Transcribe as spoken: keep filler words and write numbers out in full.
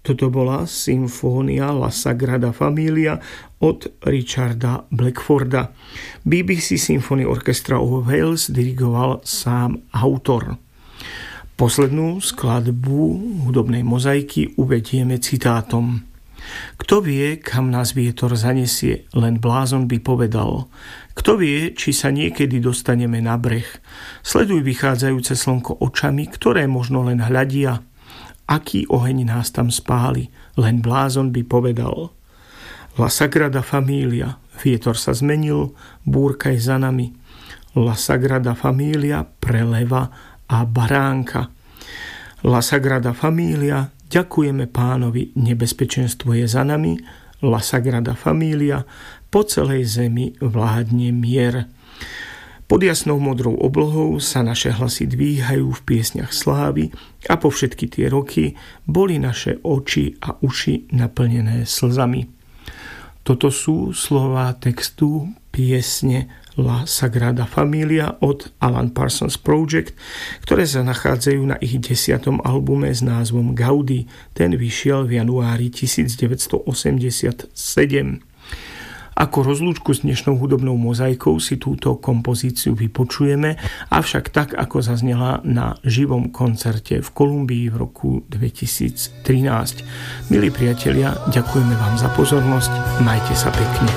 Toto bola symfónia La Sagrada Familia od Richarda Blackforda. bé bé cé Symphony Orchestra of Wales dirigoval sám autor. Poslednú skladbu hudobnej mozaiky uvedieme citátom. Kto vie, kam nás vietor zanesie, len blázon by povedal. Kto vie, či sa niekedy dostaneme na breh. Sleduj vychádzajúce slnko očami, ktoré možno len hľadia. Aký oheň nás tam spáli, len blázon by povedal. La Sagrada Familia, vietor sa zmenil, búrka je za nami. La Sagrada Familia pre leva a baránka. La Sagrada Familia, ďakujeme Pánovi, nebezpečenstvo je za nami. La Sagrada Familia, po celej zemi vládne mier. Pod jasnou modrou oblohou sa naše hlasy dvíhajú v piesňach slávy a po všetky tie roky boli naše oči a uši naplnené slzami. Toto sú slová textu piesne La Sagrada Familia od Alan Parsons Project, ktoré sa nachádzajú na ich desiatom albume s názvom Gaudí. Ten vyšiel v januári devätnásťstoosemdesiatsedem. Ako rozlúčku s dnešnou hudobnou mozaikou si túto kompozíciu vypočujeme, avšak tak, ako zaznela na živom koncerte v Kolumbii v roku dvetisíctrinásť. Milí priatelia, ďakujeme vám za pozornosť, majte sa pekne.